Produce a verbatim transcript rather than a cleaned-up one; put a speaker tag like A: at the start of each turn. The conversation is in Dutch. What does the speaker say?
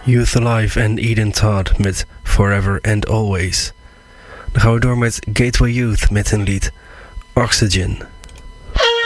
A: Youth Alive en Eden Todd met Forever and Always. Dan gaan we door met Gateway Youth met hun lied Oxygen.